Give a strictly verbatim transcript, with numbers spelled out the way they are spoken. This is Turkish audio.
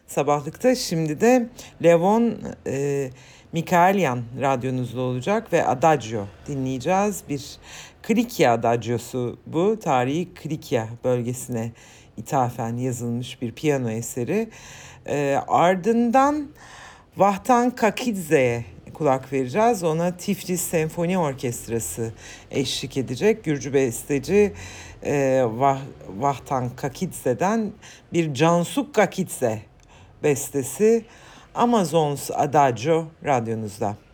sabahlıkta. Şimdi de Levon e, Mikaelyan radyonuzda olacak ve Adagio dinleyeceğiz. Bir Krikya Adagiosu bu. Tarihi Krikya bölgesine ithafen yazılmış bir piyano eseri. E, ardından Vahtan Kakidze'ye kulak vereceğiz. Ona Tiflis Senfoni Orkestrası eşlik edecek. Gürcü besteci e, Vah, Vahtan Kakidze'den bir Cansuk Kakidze bestesi Amazons Adagio radyonuzda.